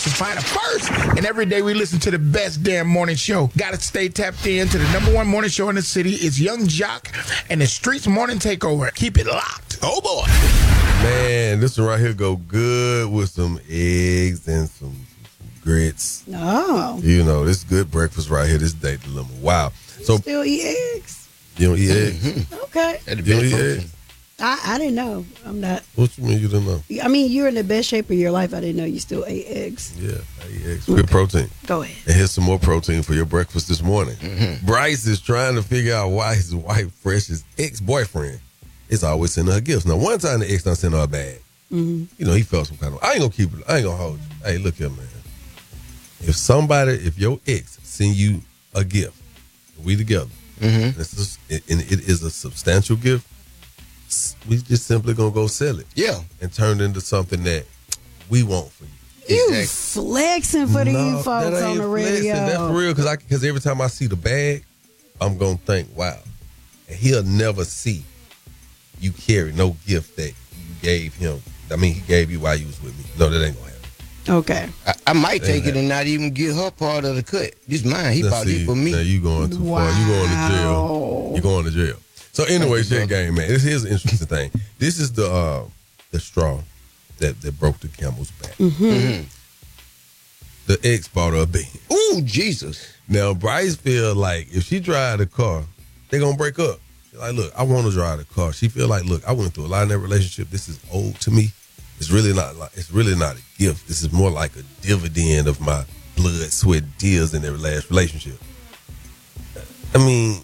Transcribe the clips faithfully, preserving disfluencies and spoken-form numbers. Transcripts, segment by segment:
Find first, and every day we listen to the best damn morning show. Gotta stay tapped in to the number one morning show in the city. It's Young Jock and the Streets Morning Takeover. Keep it locked. Oh boy, man, this one right here go good with some eggs and some, some grits. Oh, you know, this good breakfast right here. This day dilemma. Wow. So you still eat eggs? You don't eat eggs? Mm-hmm. Okay. You don't eat eggs? I, I didn't know. I'm not. What you mean you didn't know? I mean, you're in the best shape of your life. I didn't know you still ate eggs. Yeah, I eat eggs. Good okay. protein. Go ahead. And here's some more protein for your breakfast this morning. Mm-hmm. Bryce is trying to figure out why his wife, Fresh's ex-boyfriend, is always sending her gifts. Now, one time the ex done sent her a bag. Mm-hmm. You know, he felt some kind of, I ain't gonna keep it, I ain't gonna hold you. Hey, look here, man. If somebody, if your ex send you a gift, we together, mm-hmm. this is, and it is a substantial gift, we just simply gonna go sell it. Yeah. And turn it into something that we want for you. You exactly. flexing for the no, you folks on the radio. Flexing. That's real, because I because every time I see the bag, I'm gonna think, wow. And he'll never see you carry no gift that you gave him. I mean, he gave you while you was with me. No, that ain't gonna happen. Okay. I, I might take it and not even get her part of the cut. This mine. He bought it for me. Now you going too wow. far. You going to jail. You going to jail. So anyway, shit game, man. This is an interesting thing. This is the uh, the straw that, that broke the camel's back. Mm-hmm. Mm-hmm. The ex bought her a Benz. Ooh, Jesus. Now, Bryce feel like if she drive the car, they going to break up. She's like, look, I want to drive the car. She feel like, look, I went through a lot in that relationship. This is old to me. It's really not like it's really not a gift. This is more like a dividend of my blood, sweat, tears in their last relationship. I mean,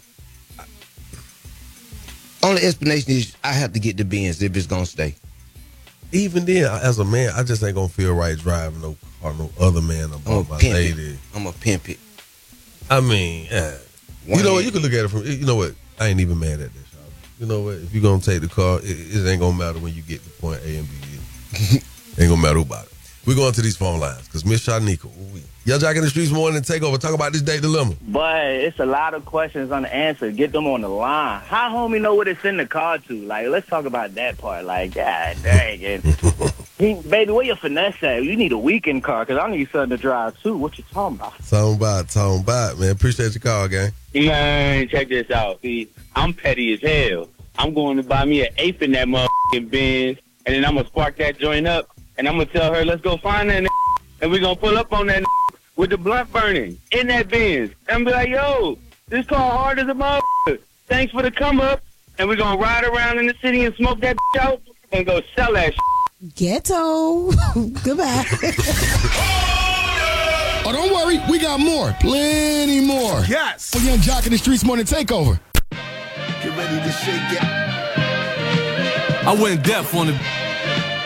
only explanation is I have to get the Benz if it's gonna stay. Even then, as a man, I just ain't gonna feel right driving no car, no other man about my lady. It. I'm gonna pimp it. I mean, uh, you know what? You can look at it from. You know what? I ain't even mad at this. You know what? If you're gonna take the car, it, it ain't gonna matter when you get to point A and B. Ain't gonna matter who about it. We're going to these phone lines because Miss Shanika, Young Jock in the Streets Morning Takeover. Talk about this date dilemma. But it's a lot of questions on the answer. Get them on the line. How homie know what it's in the car to? Like, let's talk about that part. Like, God dang it. he, baby, where your finesse at? You need a weekend car because I need something to drive too. What you talking about? Talking about, talking about, man. Appreciate your call, gang. Man, check this out. See, I'm petty as hell. I'm going to buy me an eighth in that motherfucking Benz, and then I'm going to spark that joint up. And I'm going to tell her, let's go find that n- and we're going to pull up on that n- with the blunt burning in that Benz. And be like, yo, this car hard as a motherfucker. Thanks for the come up. And we're going to ride around in the city and smoke that bitch out and go sell that shit. Ghetto. Goodbye. Oh, don't worry. We got more. Plenty more. Yes. For Young Jock in the Streets Morning Takeover. Get ready to shake it. I went deaf on the...